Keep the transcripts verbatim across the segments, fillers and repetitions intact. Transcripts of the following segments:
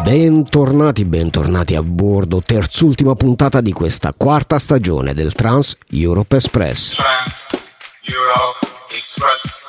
Bentornati, bentornati a bordo, terz'ultima puntata di questa quarta stagione del Trans Europe Express. Trans Europe Express.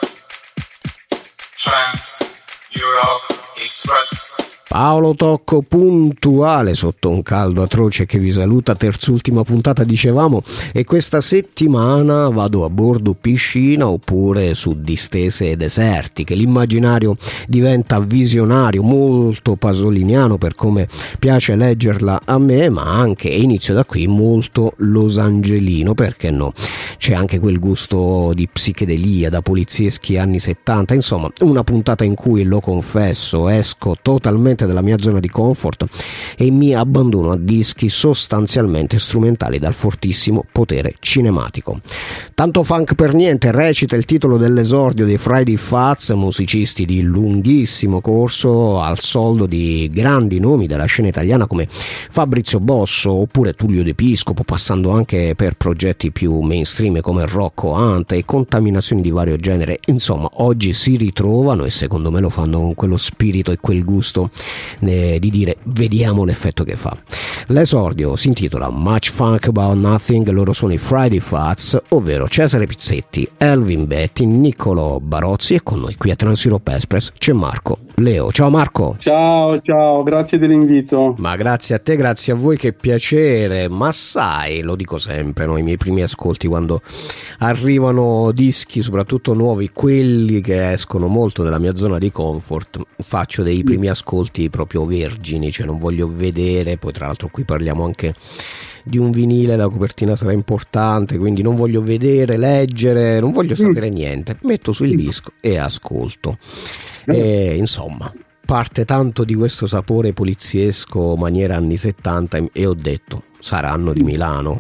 Trans Europe Express. Paolo Tocco puntuale sotto un caldo atroce che vi saluta, terz'ultima puntata dicevamo, e questa settimana vado a bordo piscina oppure su distese desertiche. L'immaginario diventa visionario, molto pasoliniano per come piace leggerla a me, ma anche, e inizio da qui, molto losangelino, perché no? C'è anche quel gusto di psichedelia da polizieschi anni settanta, insomma una puntata in cui, lo confesso, esco totalmente della mia zona di comfort e mi abbandono a dischi sostanzialmente strumentali dal fortissimo potere cinematico. Tanto funk per niente, recita il titolo dell'esordio dei Friday Fats, musicisti di lunghissimo corso al soldo di grandi nomi della scena italiana come Fabrizio Bosso oppure Tullio De Piscopo, passando anche per progetti più mainstream come Rocco Hunt e contaminazioni di vario genere. Insomma, oggi si ritrovano e secondo me lo fanno con quello spirito e quel gusto eh, di dire vediamo l'effetto che fa. L'esordio si intitola Much Funk About Nothing, loro sono i Friday Fats, ovvero Cesare Pizzetti, Elvin Betti, Niccolò Barozzi, e con noi qui a Trans Europe Express c'è Marco Leo. Ciao Marco. Ciao, ciao, grazie dell'invito. Ma grazie a te, grazie a voi, che piacere. Ma sai, lo dico sempre, no? I miei primi ascolti quando arrivano dischi, soprattutto nuovi, quelli che escono molto dalla mia zona di comfort, faccio dei primi ascolti proprio vergini, cioè non voglio vedere. Poi tra l'altro qui parliamo anche di un vinile, la copertina sarà importante, quindi non voglio vedere, leggere, non voglio sapere niente, metto sul disco e ascolto. E insomma parte tanto di questo sapore poliziesco maniera anni settanta e ho detto saranno di Milano.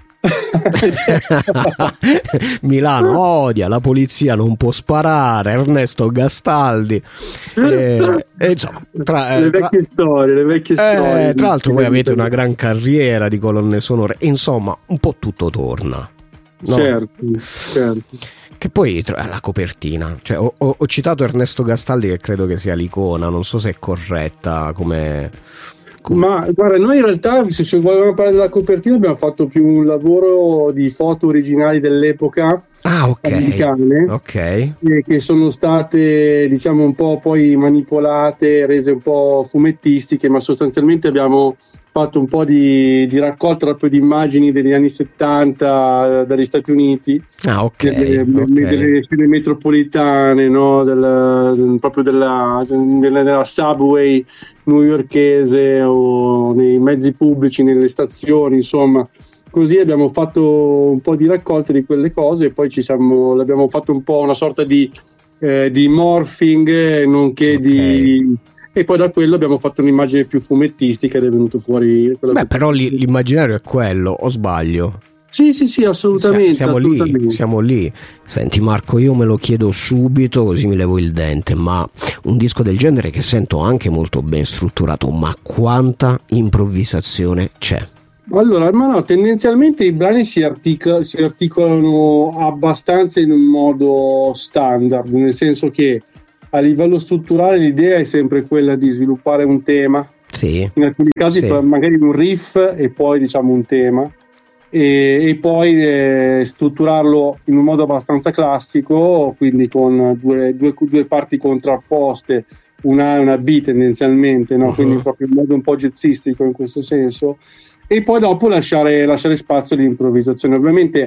Milano odia, la polizia non può sparare, Ernesto Gastaldi, e, e insomma tra, le vecchie tra, storie, le vecchie eh, storie. Tra l'altro voi avete una gran carriera di colonne sonore, insomma un po' tutto torna, no? Certo, certo. Che poi la copertina, cioè ho, ho, ho citato Ernesto Gastaldi che credo che sia l'icona, non so se è corretta come... Ma guarda, noi in realtà, se ci volevamo parlare della copertina, abbiamo fatto più un lavoro di foto originali dell'epoca, ah, ok, americane, ok, che sono state, diciamo, un po' poi manipolate, rese un po' fumettistiche, ma sostanzialmente abbiamo fatto un po' di, di raccolta proprio di immagini degli anni settanta dagli Stati Uniti, ah, ok, delle, okay. delle scene metropolitane, no? Del, proprio della, della, della subway newyorkese o nei mezzi pubblici, nelle stazioni, insomma. Così abbiamo fatto un po' di raccolte di quelle cose e poi ci siamo, l'abbiamo fatto un po' una sorta di, eh, di morphing, nonché okay. di... E poi da quello abbiamo fatto un'immagine più fumettistica ed è venuto fuori. Beh, che... però li, l'immaginario è quello, o sbaglio? Sì, sì, sì, assolutamente. Siamo assolutamente. lì, siamo lì. Senti Marco, io me lo chiedo subito così mi levo il dente, ma un disco del genere che sento anche molto ben strutturato, ma quanta improvvisazione c'è? Allora, ma no, tendenzialmente i brani si, artic- si articolano abbastanza in un modo standard, nel senso che a livello strutturale l'idea è sempre quella di sviluppare un tema, sì, in alcuni casi sì. magari un riff e poi diciamo un tema, e, e poi eh, strutturarlo in un modo abbastanza classico, quindi con due, due, due parti contrapposte, una A e una B tendenzialmente, no? Uh-huh. Quindi proprio in modo un po' jazzistico in questo senso, e poi dopo lasciare, lasciare spazio all'improvvisazione. Ovviamente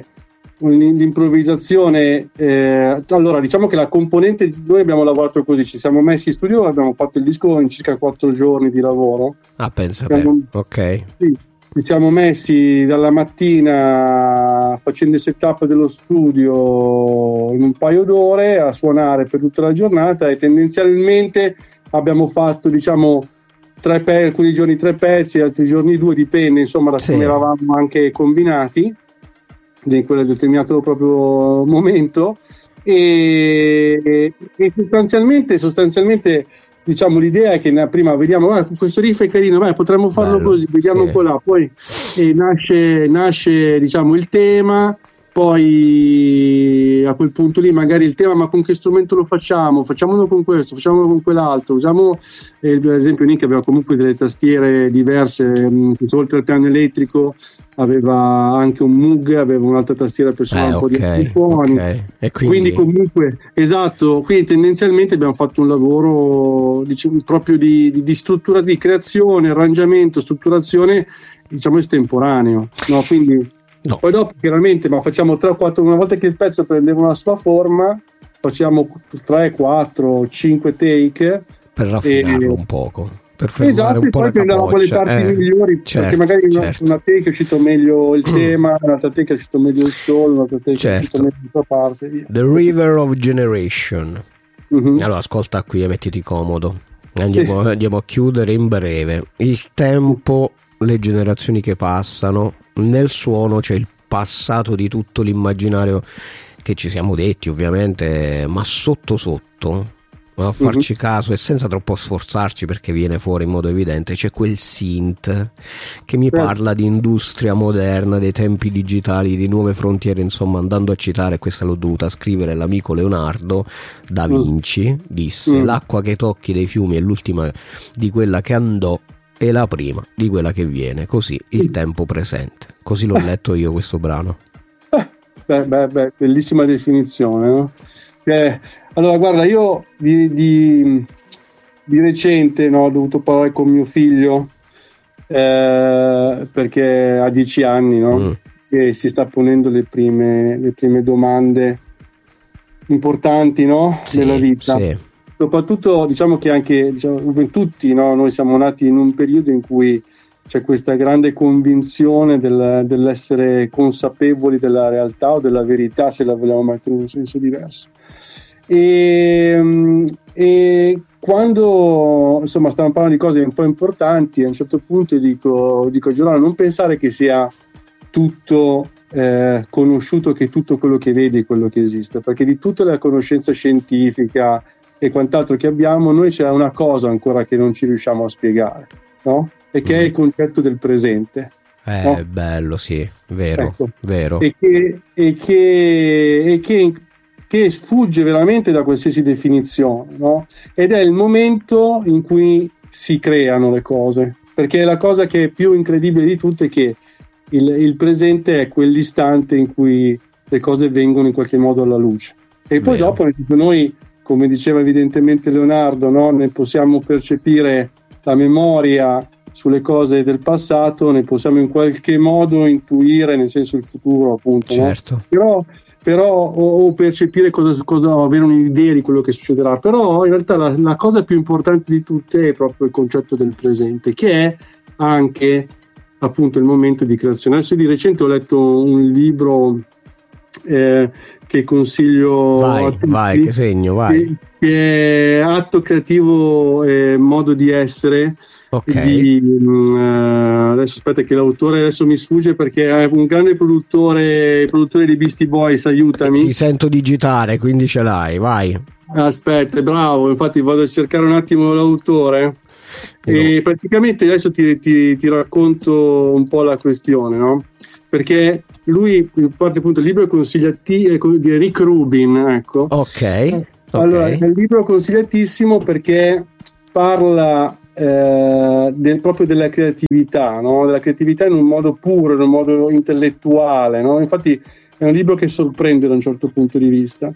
l'improvvisazione, eh, allora diciamo che la componente, noi abbiamo lavorato così, ci siamo messi in studio, abbiamo fatto il disco in circa quattro giorni di lavoro. Ah, pensa siamo, te, ok. Sì, ci siamo messi dalla mattina facendo il setup dello studio in un paio d'ore a suonare per tutta la giornata e tendenzialmente abbiamo fatto diciamo tre pe- alcuni giorni tre pezzi, altri giorni due, dipende insomma da come sì. eravamo anche combinati in quel determinato proprio momento e, e sostanzialmente sostanzialmente diciamo l'idea è che prima vediamo ah, questo riff è carino, beh, potremmo farlo bello, così, vediamo sì. qua là, poi e nasce, nasce diciamo il tema, poi a quel punto lì magari il tema, ma con che strumento lo facciamo? Facciamolo con questo, facciamolo con quell'altro, usiamo eh, per esempio Nick aveva comunque delle tastiere diverse, mh, oltre al piano elettrico aveva anche un Moog, aveva un'altra tastiera per suonare eh, un po' okay, di suoni, okay. E quindi... quindi comunque esatto, quindi tendenzialmente abbiamo fatto un lavoro diciamo, proprio di, di, di struttura, di creazione, arrangiamento, strutturazione diciamo estemporaneo, no? Quindi no. Poi dopo chiaramente ma facciamo tre o quattro, una volta che il pezzo prendeva una sua forma facciamo tre, quattro, cinque take per raffinarlo e... un poco, per fermare esatto, un po' e poi la prendiamo le parti eh, migliori certo, perché magari certo. una, una take è uscito meglio il tema, un'altra take è uscito meglio il solo, un'altra take certo. è uscito meglio la sua parte, via. The River of Generation. Mm-hmm. Allora ascolta qui e mettiti comodo, andiamo, sì. andiamo a chiudere in breve. Il tempo, le generazioni che passano, nel suono c'è il passato di tutto l'immaginario che ci siamo detti ovviamente, ma sotto sotto a farci uh-huh. caso e senza troppo sforzarci perché viene fuori in modo evidente, c'è quel synth che mi certo. parla di industria moderna, dei tempi digitali, di nuove frontiere, insomma, andando a citare, questa l'ho dovuta scrivere, l'amico Leonardo da Vinci, uh-huh. disse uh-huh. l'acqua che tocchi dei fiumi è l'ultima di quella che andò e la prima di quella che viene, così il tempo presente, così l'ho letto io questo brano. Beh, beh, beh, bellissima definizione, no? Eh, allora guarda, io di, di, di recente no, ho dovuto parlare con mio figlio eh, perché ha dieci anni, no? Mm. E si sta ponendo le prime, le prime domande importanti, no? Sì, della vita. Sì. Soprattutto diciamo che anche diciamo, tutti, no? Noi siamo nati in un periodo in cui c'è questa grande convinzione del, dell'essere consapevoli della realtà o della verità, se la vogliamo mettere in un senso diverso. E, e quando insomma stavamo parlando di cose un po' importanti, a un certo punto dico, dico Giovanna, non pensare che sia tutto eh, conosciuto, che tutto quello che vedi è quello che esiste, perché di tutta la conoscenza scientifica e quant'altro che abbiamo, noi c'è una cosa ancora che non ci riusciamo a spiegare, no? E che mm. è il concetto del presente. Eh, no? bello, sì, vero, ecco. vero. E che, e che, e che che sfugge veramente da qualsiasi definizione, no? Ed è il momento in cui si creano le cose, perché la cosa che è più incredibile di tutto è che il, il presente è quell'istante in cui le cose vengono in qualche modo alla luce e poi Vero. dopo noi, come diceva evidentemente Leonardo, no? Ne possiamo percepire la memoria sulle cose del passato, ne possiamo in qualche modo intuire, nel senso il futuro appunto, certo. no? Però però o, o percepire cosa, cosa avere un'idea di quello che succederà, però in realtà la, la cosa più importante di tutte è proprio il concetto del presente, che è anche appunto il momento di creazione. Adesso di recente ho letto un libro eh, che consiglio vai, a tutti, vai, che segno, vai. Che, che è Atto creativo e modo di essere. Ok. Di, uh, adesso aspetta che l'autore adesso mi sfugge perché è un grande produttore, produttore di Beastie Boys, aiutami. Ti sento digitare, quindi ce l'hai, vai. Aspetta, bravo, infatti vado a cercare un attimo l'autore. E no. praticamente adesso ti, ti, ti racconto un po' la questione, no? Perché lui parte appunto il libro consigliati di Rick Rubin, ecco. Ok. Allora, okay. è un libro consigliatissimo perché parla Eh, del, proprio della creatività, no? Della creatività in un modo puro, in un modo intellettuale, no? Infatti è un libro che sorprende da un certo punto di vista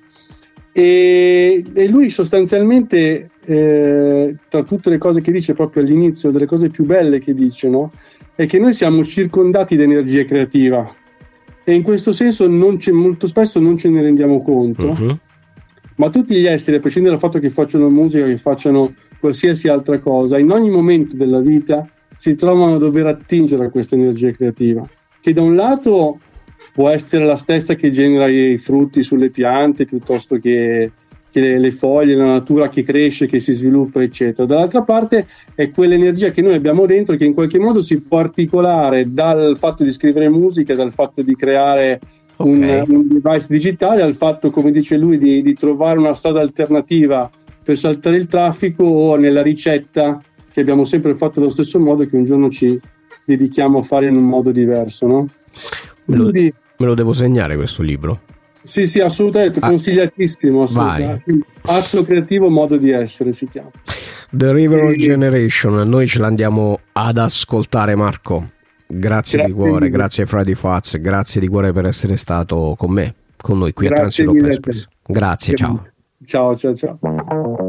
e, e lui sostanzialmente eh, tra tutte le cose che dice proprio all'inizio, delle cose più belle che dice, no? È che noi siamo circondati di energia creativa e in questo senso non c'è, molto spesso non ce ne rendiamo conto, uh-huh. ma tutti gli esseri, a prescindere dal fatto che facciano musica, che facciano qualsiasi altra cosa, in ogni momento della vita si trovano a dover attingere a questa energia creativa, che da un lato può essere la stessa che genera i frutti sulle piante piuttosto che, che le, le foglie, la natura che cresce, che si sviluppa, eccetera. Dall'altra parte è quell'energia che noi abbiamo dentro che in qualche modo si può articolare dal fatto di scrivere musica, dal fatto di creare un, okay. un device digitale, al fatto, come dice lui, di, di trovare una strada alternativa per saltare il traffico o nella ricetta che abbiamo sempre fatto allo stesso modo che un giorno ci dedichiamo a fare in un modo diverso, no? Me lo, Quindi, Me lo devo segnare questo libro? Sì, sì, assolutamente, ah, consigliatissimo. Assolutamente. Atto creativo, modo di essere si chiama. The River Generation, noi ce l'andiamo ad ascoltare, Marco. Grazie, grazie di cuore, mille. Grazie Friday Fats, grazie di cuore per essere stato con me, con noi qui grazie a Transito Express. Grazie, ciao. Ciao, ciao, ciao.